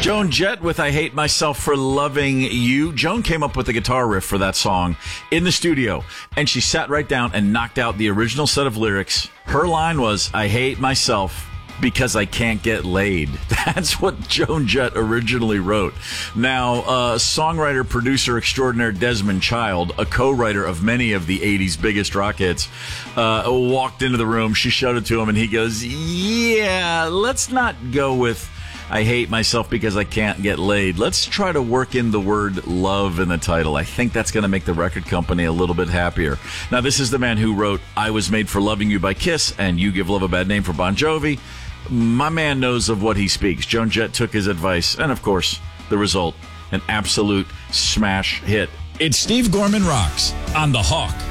Joan Jett with I Hate Myself for Loving You. Joan came up with the guitar riff for that song in the studio, and she sat right down and knocked out the original set of lyrics. Her line was, I hate myself because I can't get laid. That's what Joan Jett originally wrote. Now, songwriter, producer extraordinaire Desmond Child, a co-writer of many of the 80s biggest rock hits, walked into the room. She showed it to him, and he goes, yeah, let's not go with I hate myself because I can't get laid. Let's try to work in the word love in the title. I think that's going to make the record company a little bit happier. Now, this is the man who wrote I Was Made for Loving You by Kiss and You Give Love a Bad Name for Bon Jovi. My man knows of what he speaks. Joan Jett took his advice, and of course, the result, an absolute smash hit. It's Steve Gorman Rocks on The Hawk.